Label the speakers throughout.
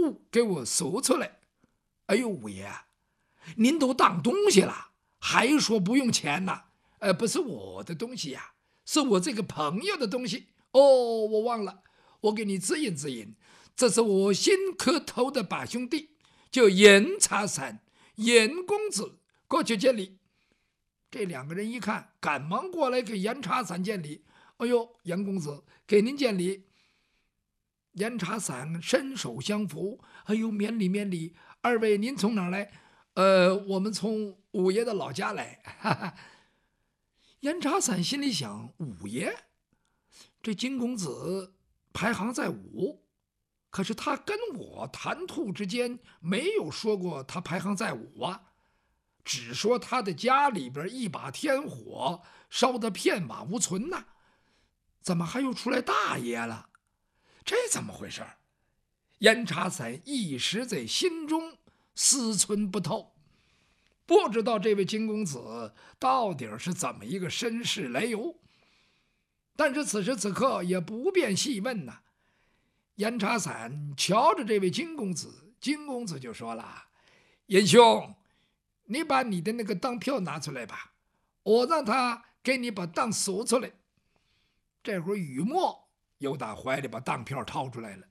Speaker 1: 物给我搜出来。哎呦，五爷，您都当东西了，还说不用钱呢？不是我的东西呀，是我这个朋友的东西。哦，我忘了，我给你指引指引，这是我新磕头的把兄弟，叫严茶伞，严公子，过去见礼。这两个人一看，赶忙过来给严茶伞见礼。哎呦，严公子，给您见礼。严茶伞伸手相扶。哎呦，免礼免礼，二位您从哪儿来？我们从五爷的老家来。哈哈。严茶伞心里想，五爷这金公子排行在五，可是他跟我谈吐之间没有说过他排行在五啊，只说他的家里边一把天火烧得片瓦无存呐，怎么还又出来大爷了？这怎么回事？严茶伞一时在心中思忖不透，不知道这位金公子到底是怎么一个身世来由。但是此时此刻也不便细问呐。严茶伞瞧着这位金公子，金公子就说了：“严兄，你把你的那个当票拿出来吧，我让他给你把当数出来。”这会儿雨墨又打怀里把当票掏出来了。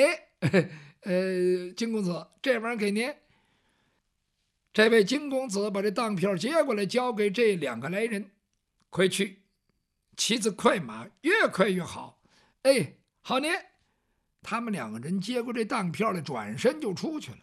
Speaker 1: 金公子，这玩意儿给您。这位金公子把这当票接过来，交给这两个来人。快去，骑着快马，越快越好。好呢。他们两个人接过这当票来，转身就出去了。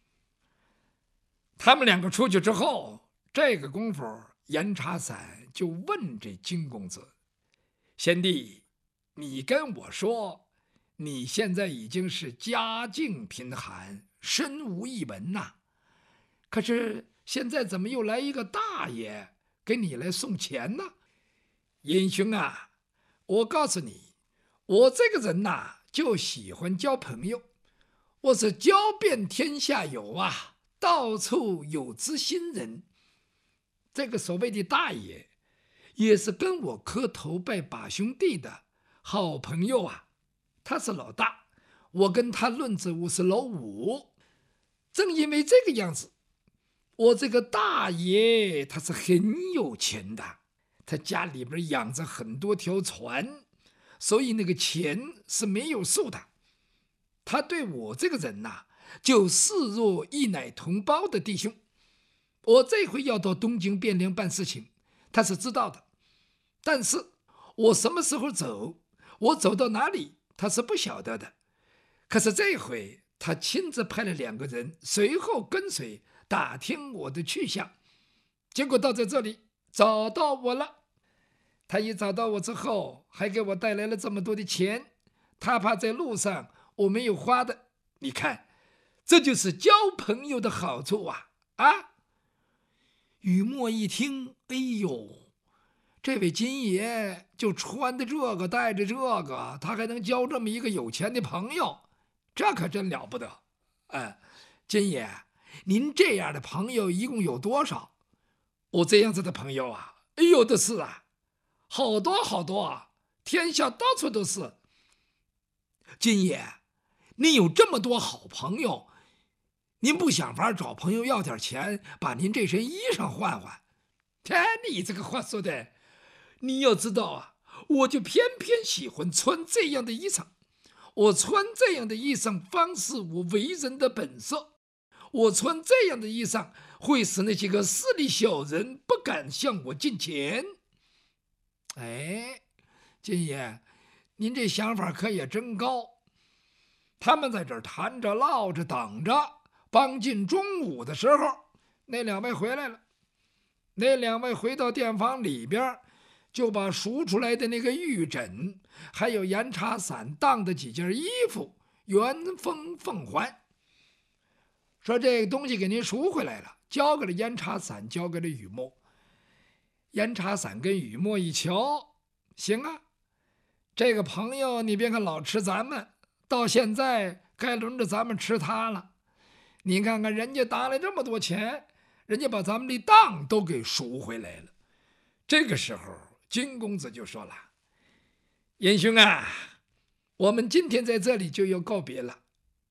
Speaker 1: 他们两个出去之后，这个功夫，严茶伞就问这金公子：“贤弟，你跟我说，你现在已经是家境贫寒，身无一文呐，可是现在怎么又来一个大爷给你来送钱呢？”“严兄啊，我告诉你，我这个人呐，就喜欢交朋友，我是交遍天下有啊，到处有知心人。这个所谓的大爷，也是跟我磕头拜把兄弟的好朋友啊。他是老大，我跟他论资我是老五。正因为这个样子，我这个大爷他是很有钱的，他家里边养着很多条船，所以那个钱是没有数的。他对我这个人呐，就视若一奶同胞的弟兄。我这回要到东京汴梁办事情，他是知道的，但是我什么时候走，我走到哪里，他是不晓得的。可是这回他亲自派了两个人随后跟随，打听我的去向，结果到在这里找到我了。他一找到我之后，还给我带来了这么多的钱，他怕在路上我没有花的。你看，这就是交朋友的好处啊！雨墨一听，哎呦，这位金爷就穿的这个，带着这个，他还能交这么一个有钱的朋友，这可真了不得。金爷，您这样的朋友一共有多少？我这样子的朋友啊，有的是啊，好多好多啊，天下到处都是。金爷，您有这么多好朋友，您不想法找朋友要点钱，把您这身衣裳换换？你这个话说的，你要知道啊，我就偏偏喜欢穿这样的衣裳。我穿这样的衣裳方是我为人的本色，我穿这样的衣裳会使那些个势利小人不敢向我进钱。金爷，您这想法可也真高。他们在这儿谈着唠着等着，帮近中午的时候，那两位回来了。那两位回到店房里边，就把赎出来的那个玉枕，还有严茶伞当的几件衣服原封奉还，说这个东西给您赎回来了，交给了严茶伞，交给了雨墨。严茶伞跟雨墨一瞧，行啊，这个朋友你别看老吃咱们，到现在该轮着咱们吃他了。你看看人家打了这么多钱，人家把咱们的当都给赎回来了。这个时候金公子就说了：“严兄啊，我们今天在这里就要告别了，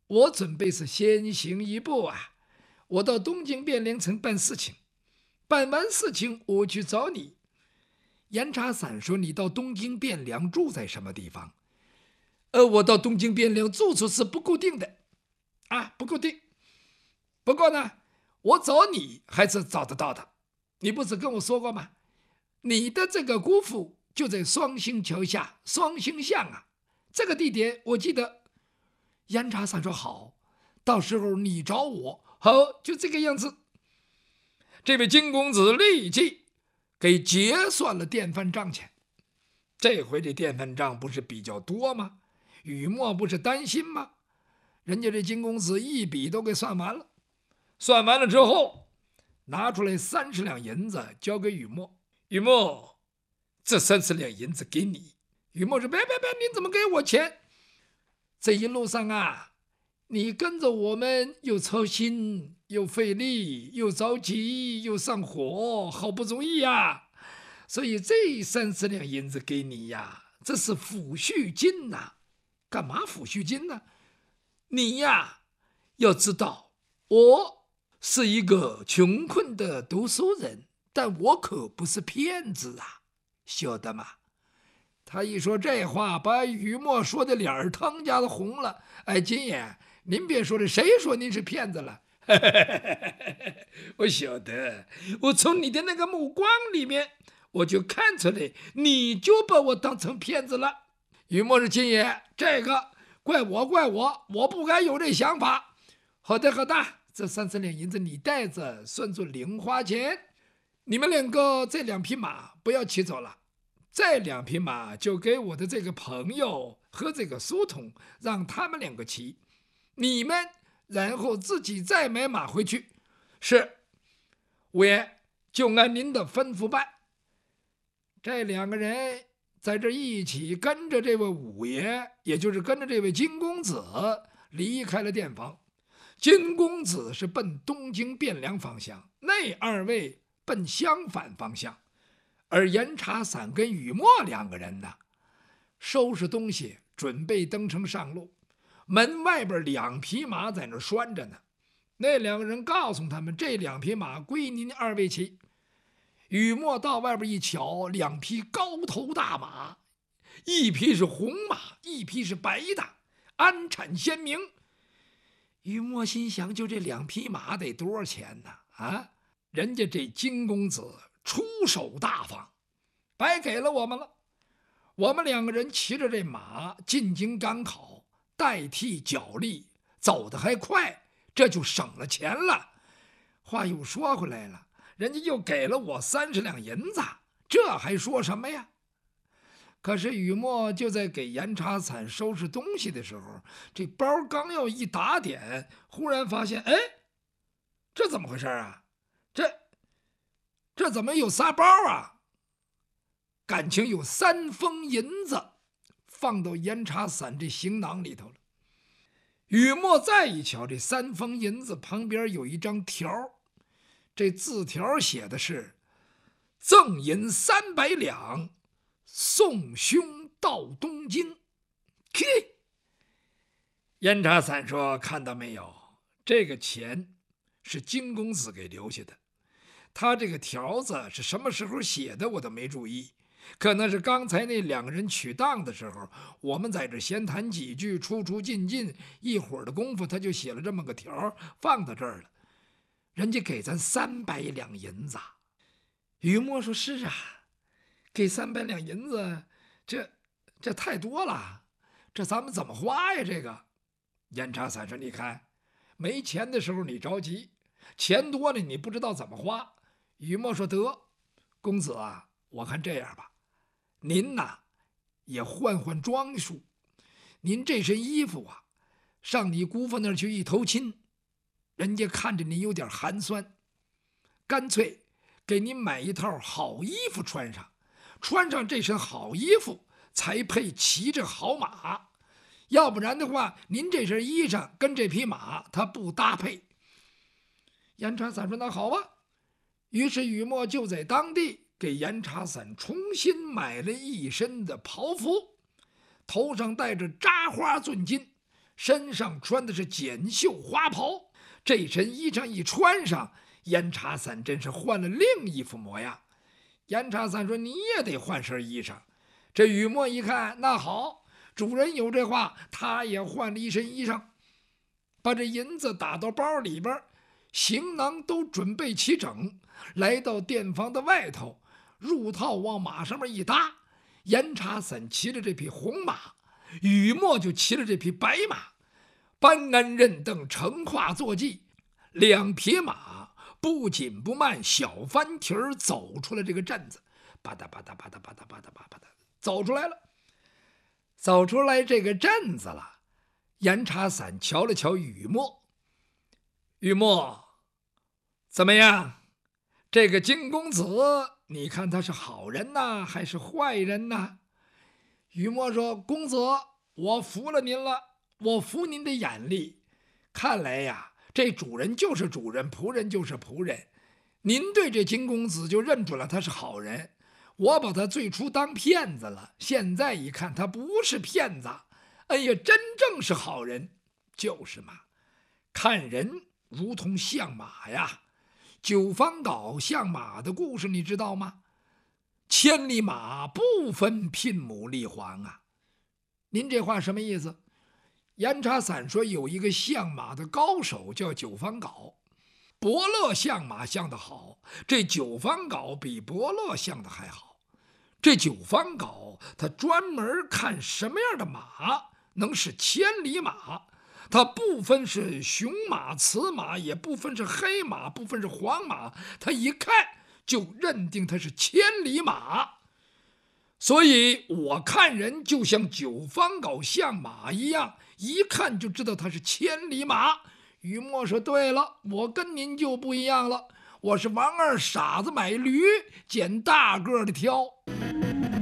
Speaker 1: 我准备是先行一步啊，我到东京汴梁城办事情，办完事情我去找你。严查散说：“你到东京汴梁住在什么地方？”我到东京汴梁住处是不固定的，不固定。不过呢，我找你还是找得到的。你不是跟我说过吗？你的这个姑父就在双星桥下双星巷啊，这个地点我记得。严查散说：“好，到时候你找我。”好，就这个样子。这位金公子立即给结算了电饭账钱。这回这电饭账不是比较多吗？雨墨不是担心吗？人家这金公子一笔都给算完了。算完了之后，拿出来30两银子交给雨墨。雨墨，这30两银子给你。雨墨说：“别，你怎么给我钱？这一路上啊，你跟着我们又操心又费力又着急又上火，好不容易呀，所以这30两银子给你呀，这是抚恤金呐。干嘛抚恤金呢？你呀，要知道我是一个穷困的读书人，但我可不是骗子啊，晓得吗？”他一说这话，把雨墨说的脸腾家子红了。金爷，您别说了，谁说您是骗子了？我晓得，我从你的那个目光里面，我就看出来，你就把我当成骗子了。雨墨说：“金爷，这个怪我，我不该有这想法。好的，这30两银子你带着，算作零花钱。你们两个这2匹马不要骑走了。这2匹马就给我的这个朋友和这个书童，让他们2个骑，你们然后自己再买马回去。是，五爷就按您的吩咐办。”这2个人在这一起跟着这位五爷，也就是跟着这位金公子离开了店房。金公子是奔东京汴梁方向，那2位奔相反方向。而严查散跟雨墨2个人呢，收拾东西，准备登城上路。门外边2匹马在那拴着呢。那2个人告诉他们，这2匹马归您2位骑。雨墨到外边一瞧，2匹高头大马，一匹是红马，一匹是白的，鞍产鲜明。雨墨心想，就这2匹马得多少钱呢？人家这金公子出手大方，白给了我们了。我们2个人骑着这马进京赶考，代替脚力，走得还快，这就省了钱了。话又说回来了，人家又给了我30两银子，这还说什么呀？可是雨墨就在给严查散收拾东西的时候，这包刚要一打点，忽然发现，这怎么回事啊？这怎么有仨包啊？感情有3封银子放到严查散这行囊里头了。雨墨再一瞧，这3封银子旁边有一张条，这字条写的是：“赠银300两，送兄到东京。”嘿，严查散说：“看到没有，这个钱是金公子给留下的。他这个条子是什么时候写的，我都没注意。可能是刚才那2个人取当的时候，我们在这闲谈几句，出进，一会儿的功夫，他就写了这么个条放到这儿了。人家给咱300两银子。”雨墨说：“是啊，给300两银子，这太多了，这咱们怎么花呀？这个。”严查散说：“你看，没钱的时候你着急，钱多了你不知道怎么花。”雨墨说：“得，公子啊，我看这样吧，您呐也换装束，您这身衣服啊，上你姑父那儿去一投亲，人家看着你有点寒酸，干脆给您买一套好衣服穿上，穿上这身好衣服才配骑着好马，要不然的话，您这身衣裳跟这匹马它不搭配。”严查散说：“那好吧。”于是雨墨就在当地给严查散重新买了一身的袍服，头上戴着扎花钻金， 身上穿的是锦绣花袍。这身衣裳一穿上，严查散真是换了另一副模样。严查散说：“你也得换身衣裳。”这雨墨一看，那好，主人有这话，他也换了一身衣裳，把这银子打到包里边，行囊都准备齐整，来到店房的外头，入套往马上面一搭。严查散骑着这匹红马，雨墨就骑了这匹白马，搬鞍认镫，乘跨坐骑，两匹马不紧不慢，小翻蹄儿走出了这个镇子，吧嗒吧嗒吧嗒吧嗒吧嗒吧嗒，走出来了。走出来这个镇子了，严查散瞧了瞧雨墨，雨墨，怎么样？这个金公子，你看他是好人呐，还是坏人呐？雨墨说：“公子，我服了您了，我服您的眼力。看来呀，这主人就是主人，仆人就是仆人。您对这金公子就认准了他是好人，我把他最初当骗子了，现在一看他不是骗子，哎呀，真正是好人，就是嘛。看人如同相马呀。九方镐相马的故事你知道吗？千里马不分聘母立皇啊。您这话什么意思？严查散说有一个相马的高手叫九方镐，伯乐相马相得好，这九方镐比伯乐相得还好。这九方镐他专门看什么样的马能是千里马，他不分是雄马雌马，也不分是黑马，不分是黄马，他一看就认定他是千里马。所以我看人就像九方镐相马一样，一看就知道他是千里马。雨墨说：“对了，我跟您就不一样了，我是王二傻子买驴，捡大个的挑。”